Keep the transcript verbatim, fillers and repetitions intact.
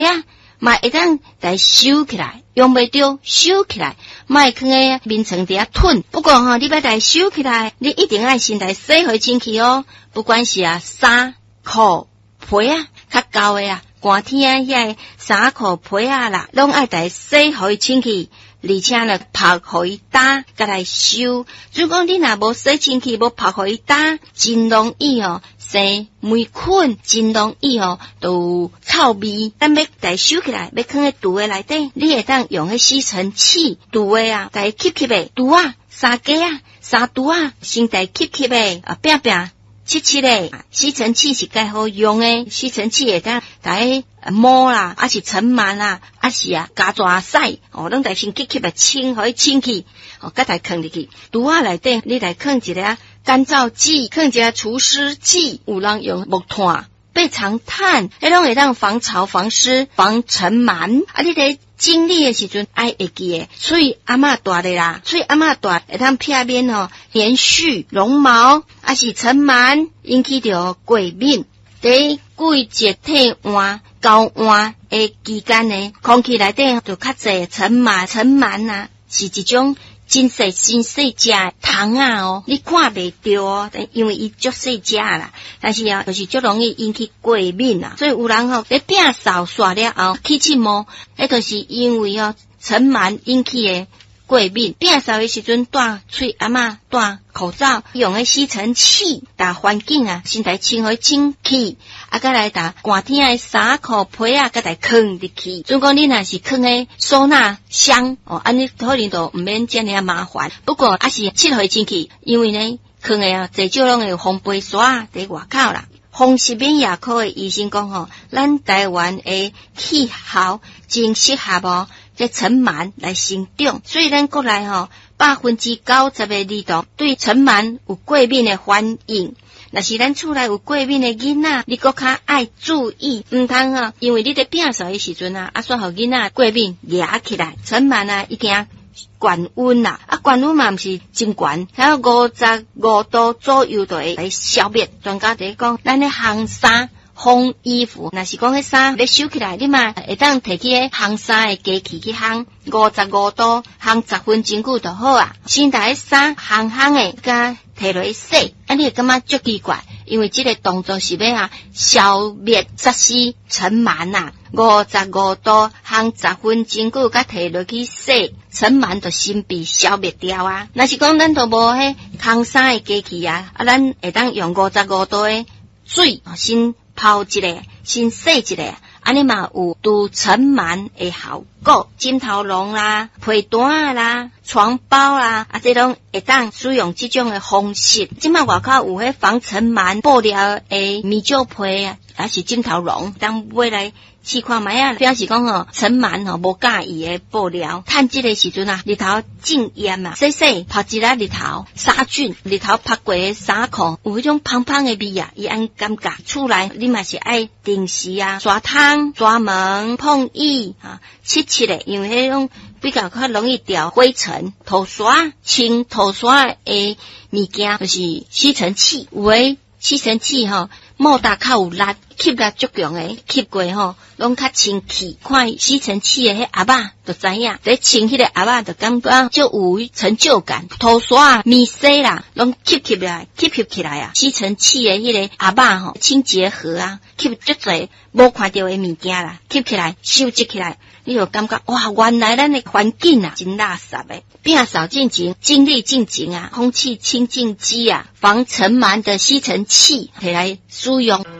呀，嘛会当来收起来，用袂着收起来，莫放诶面床底下吞。不过吼，你要来收起来，你一定要先来洗回清气哦。不管是啊衫、裤、被啊，较厚诶啊，寒天啊，遐衫裤被啊啦，拢爱来洗回清气。而且呢，拍互伊打，甲来收。如果你若无洗清气，无拍互伊打，真容易哦，生霉菌，真容易哦，都臭味。咱要来收起来，要放喺橱诶内底，你会当用迄吸尘器，橱诶啊，来吸吸诶，橱啊，三格啊，三橱啊，先来吸吸诶，啊，拼拼。七七嘞，吸尘器是介好用诶，吸尘器会当来摸啦，还是尘螨啦，还是啊加抓屎，哦，拢来先吸吸来清，互伊清气，哦，甲来放入去。橱仔内底，你来放一个干燥剂，放一个除湿剂，有人用木炭、背长炭，迄拢会当防潮、防湿、防尘螨。啊，你在经历的时阵爱会记诶，喙阿嬷大的啦，喙阿嬷大会当避免吼连续绒毛，还是尘螨引起着过敏。在季节替换、交换的期间呢，空气内底就较侪尘螨、尘螨啊，是一种真细真细只虫啊哦，你看袂到哦，因为伊足细只啦，但是啊，就是足容易引起过敏啊，所以有人吼咧摒扫刷了后起气毛，迄就是因为哦尘螨引起的过敏。摒扫的时阵戴喙阿嬷戴口罩，用的吸尘器打环境啊，先来清互清气，啊，再来打寒天的衫裤被啊，再来放入去。如果你若是放的收纳箱哦，安尼可能就唔免这样麻烦。不过还是七回清气，因为呢，放的啊，最少拢会有风杯刷在外口啦。风湿免疫科的医生讲吼，咱台湾的气候真适合哦，这尘螨来生长，所以咱国内吼百分之九十的儿童对尘螨有过敏的反应。若是咱厝内有过敏的囡仔，你搁较爱注意，唔通啊，因为你在摒扫的时阵啊，啊，煞互囡仔过敏压起来，尘螨啊，已经高温啦，啊，高温嘛毋是真高，还有五十五度左右就会来消灭。专家在讲，咱咧烘衫、烘衣服，若是讲迄衫要收起来，你嘛会当摕去迄烘衫的机器去烘，五十五度烘十分钟久就好啊。先把迄衫烘烘的，甲摕落去洗，啊，你会感觉足奇怪，因为这个动作是要啊消灭杀死尘螨啊。五十五度烘十分钟久，甲摕落去洗，尘螨就先被消灭掉啊。若是讲咱都无迄烘衫的机器啊，啊，咱会当用五十五度的水先泡一下，先洗一下，安尼嘛有除尘螨的效果。枕头笼啦、被单啦、床包啦，啊，这拢会当使用这种的方式。即摆外口有迄防尘螨布料的棉罩被啊，还是枕头笼，当买来试看卖啊，表示讲吼尘螨吼无介意的布料。趁这个时阵啊，日头正炎啊，洗洗泡一下日头杀菌，日头晒过的衫裤有迄种芳芳的味啊，伊安感觉厝内你嘛是爱定时啊刷汤、刷门、碰椅啊，七七的，因为迄种比较较容易掉灰尘。涂刷清涂刷的物件就是吸尘器，有诶吸尘器吼。莫大较有力，吸力足强诶，吸过吼，拢较清气。看吸尘器诶，迄鸭仔就知影，在清迄个鸭仔就感觉就有成就感。涂刷啊、面洗啦，拢吸吸来，吸吸起来啊。吸尘器诶，迄个鸭仔吼，清洁盒啊，吸足侪无看到诶物件啦，吸起来，收集起来。你就感觉哇，原来咱的环境啊，真垃圾诶！摒扫进前，精力进前啊，空气清净机啊，防尘螨的吸尘器，摕来使用。